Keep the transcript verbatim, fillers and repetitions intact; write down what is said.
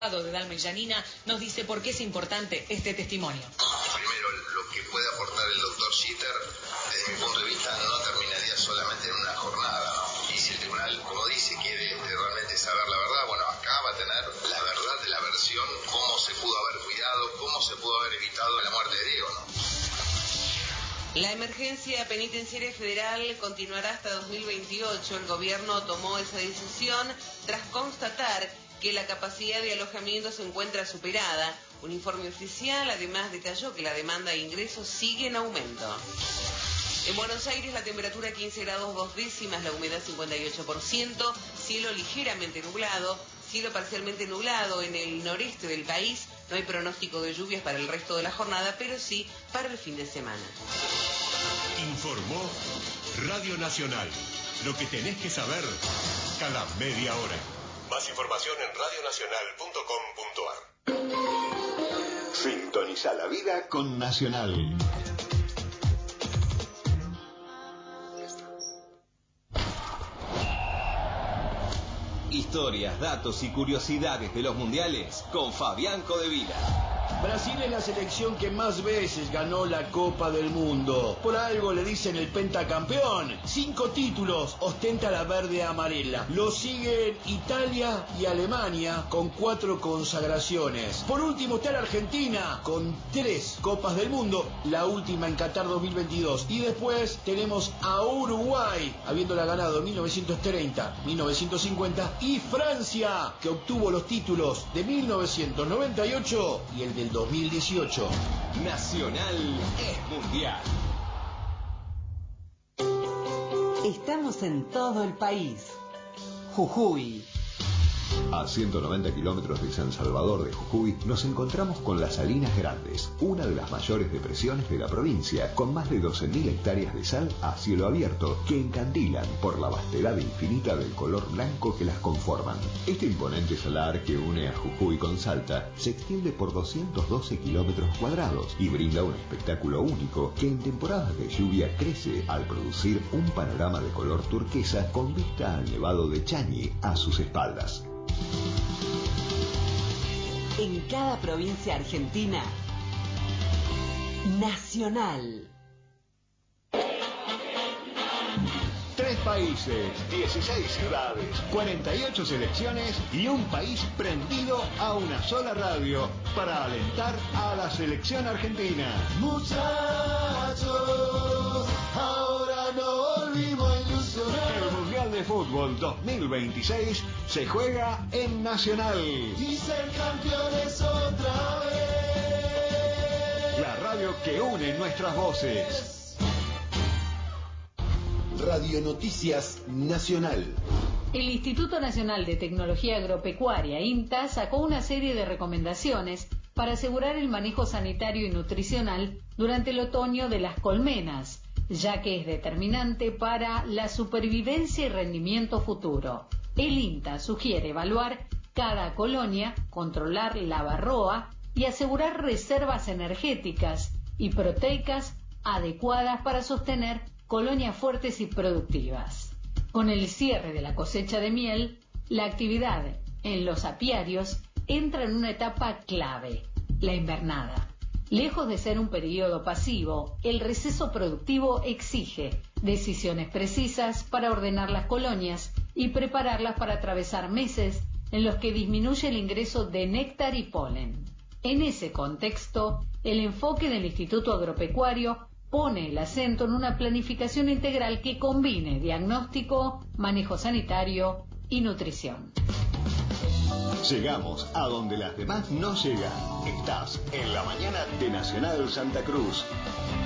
de Dalma y Janina nos dice por qué es importante este testimonio. Primero, lo que puede aportar el doctor Schitter, desde mi punto de vista, no terminaría solamente en una jornada, ¿no? Y si el tribunal, como dice, quiere realmente saber la verdad, bueno, acá va a tener la verdad de la versión, cómo se pudo haber cuidado, cómo se pudo haber evitado la muerte de Diego, ¿no? La emergencia penitenciaria federal continuará hasta dos mil veintiocho. El gobierno tomó esa decisión tras constatar que la capacidad de alojamiento se encuentra superada. Un informe oficial además detalló que la demanda de ingresos sigue en aumento. En Buenos Aires la temperatura quince grados dos décimas, la humedad cincuenta y ocho por ciento, cielo ligeramente nublado, cielo parcialmente nublado en el noreste del país. No hay pronóstico de lluvias para el resto de la jornada, pero sí para el fin de semana. Informó Radio Nacional. Lo que tenés que saber cada media hora. Más información en radio nacional punto com punto ar. Sintoniza la vida con Nacional. Historias, datos y curiosidades de los mundiales con Fabián Codevila. Brasil es la selección que más veces ganó la Copa del Mundo. Por algo le dicen el pentacampeón. Cinco títulos ostenta la verde amarela. Lo siguen Italia y Alemania con cuatro consagraciones. Por último está la Argentina con tres Copas del Mundo, la última en Qatar dos mil veintidós. Y después tenemos a Uruguay, habiéndola ganado en mil novecientos treinta, mil novecientos cincuenta, y Francia, que obtuvo los títulos de mil novecientos noventa y ocho y el del dos mil dieciocho. Nacional es mundial. Estamos en todo el país. Jujuy. A ciento noventa kilómetros de San Salvador de Jujuy nos encontramos con las Salinas Grandes, una de las mayores depresiones de la provincia, con más de doce mil hectáreas de sal a cielo abierto que encandilan por la vastedad infinita del color blanco que las conforman. Este imponente salar que une a Jujuy con Salta se extiende por doscientos doce kilómetros cuadrados y brinda un espectáculo único que en temporadas de lluvia crece al producir un panorama de color turquesa con vista al Nevado de Chañi a sus espaldas. En cada provincia argentina, Nacional. Tres países, dieciséis ciudades, cuarenta y ocho selecciones y un país prendido a una sola radio para alentar a la selección argentina. Muchachos, ahora no volvimos a ilusionar. El Mundial de Fútbol dos mil veintiséis se juega en Nacional. Y ser campeones otra vez. La radio que une nuestras voces. Radio Noticias Nacional. El Instituto Nacional de Tecnología Agropecuaria, INTA, sacó una serie de recomendaciones para asegurar el manejo sanitario y nutricional durante el otoño de las colmenas, ya que es determinante para la supervivencia y rendimiento futuro. El INTA sugiere evaluar cada colonia, controlar la varroa y asegurar reservas energéticas y proteicas adecuadas para sostener colonias fuertes y productivas. Con el cierre de la cosecha de miel, la actividad en los apiarios entra en una etapa clave, la invernada. Lejos de ser un periodo pasivo, el receso productivo exige decisiones precisas para ordenar las colonias y prepararlas para atravesar meses en los que disminuye el ingreso de néctar y polen. En ese contexto, el enfoque del Instituto Agropecuario pone el acento en una planificación integral que combine diagnóstico, manejo sanitario y nutrición. Llegamos a donde las demás no llegan. Estás en la mañana de Nacional Santa Cruz.